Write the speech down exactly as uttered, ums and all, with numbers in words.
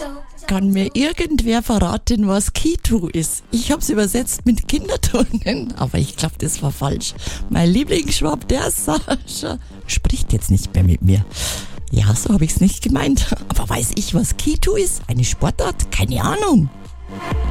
Kann mir irgendwer verraten, was Kitu ist? Ich hab's übersetzt mit Kinderturnen, aber ich glaube, das war falsch. Mein Lieblingsschwab, der Sascha, spricht jetzt nicht mehr mit mir. Ja, so habe ich's nicht gemeint. Aber weiß ich, was Kitu ist? Eine Sportart? Keine Ahnung.